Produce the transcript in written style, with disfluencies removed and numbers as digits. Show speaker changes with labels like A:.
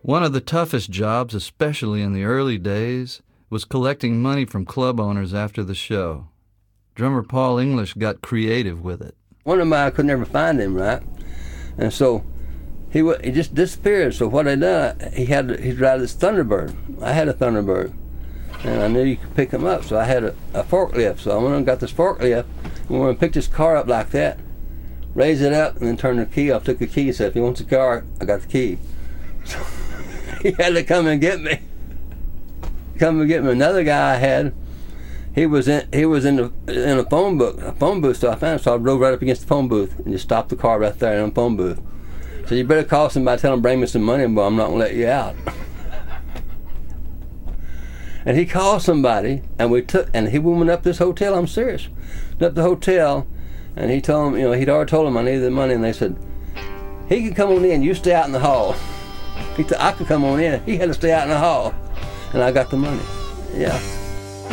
A: One of the toughest jobs, especially in the early days, was collecting money from club owners after the show. Drummer Paul English got creative with it.
B: One of mine, I could never find him, right? And so he just disappeared. So what I done, he'd ride this Thunderbird. I had a Thunderbird, and I knew you could pick him up. So I had a forklift. So I went and got this forklift, and when I picked this car up like that, raised it up, and then turned the key off. Took the key, said, "If he wants the car, I got the key." So he had to come and get me. Another guy I had, he was in a phone booth. So I found him. So I drove right up against the phone booth and just stopped the car right there in the phone booth. So you better call somebody, tell them bring me some money, but I'm not gonna let you out. And he called somebody, and he went up this hotel. I'm serious. Went up the hotel, and he told him, he'd already told him I needed the money, and they said, he could come on in, you stay out in the hall. He said, I could come on in. He had to stay out in the hall, and I got the money. Yeah.